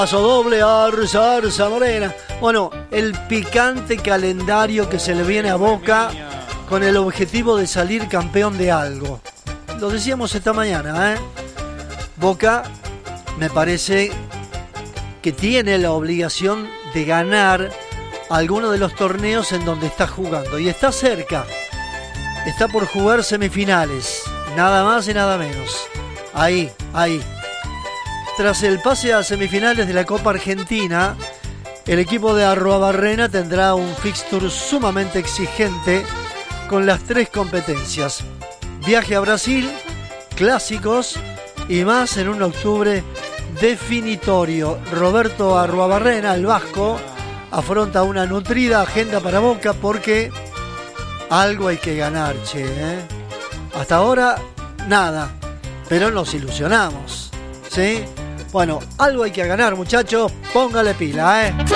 Paso doble, Arza Morena. Bueno, el picante calendario que se le viene a Boca con el objetivo de salir campeón de algo. Lo decíamos esta mañana, ¿eh? Boca me parece que tiene la obligación de ganar alguno de los torneos en donde está jugando. Y está cerca. Está por jugar semifinales. Nada más y nada menos. Ahí. Tras el pase a semifinales de la Copa Argentina, el equipo de Arruabarrena tendrá un fixture sumamente exigente con las 3 competencias. Viaje a Brasil, clásicos y más en un octubre definitorio. Roberto Arruabarrena, el vasco, afronta una nutrida agenda para Boca porque algo hay que ganar, che, ¿eh? Hasta ahora, nada, pero nos ilusionamos, ¿sí? Bueno, algo hay que ganar, muchachos, póngale pila, ¿eh?